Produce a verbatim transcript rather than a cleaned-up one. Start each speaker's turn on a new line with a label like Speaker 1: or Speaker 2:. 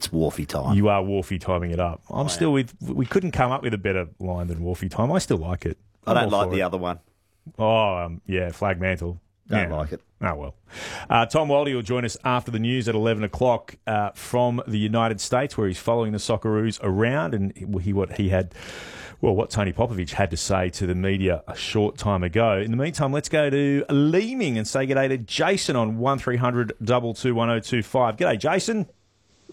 Speaker 1: it's Wharfie time.
Speaker 2: You are Wharfie timing it up. I'm
Speaker 1: I
Speaker 2: still
Speaker 1: am.
Speaker 2: with. We couldn't come up with a better line than Wharfie time. I still like it.
Speaker 1: I
Speaker 2: I'm
Speaker 1: don't
Speaker 2: all
Speaker 1: like
Speaker 2: for
Speaker 1: the
Speaker 2: it.
Speaker 1: other one.
Speaker 2: Oh, um, yeah, Flag Mantle.
Speaker 1: Don't
Speaker 2: Yeah.
Speaker 1: like it.
Speaker 2: Oh, well. Uh, Tom Waldie will join us after the news at eleven o'clock uh, from the United States, where he's following the Socceroos around, and he what he had, well, what Tony Popovich had to say to the media a short time ago. In the meantime, let's go to Leeming and say g'day to Jason on one three hundred two two one oh two five. G'day, Jason.